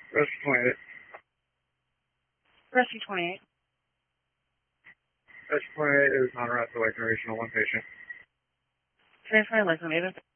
Rescue 28. Rescue 28. Rescue 28 is on route to Lake Regional, one patient. Transfer Lake Regional.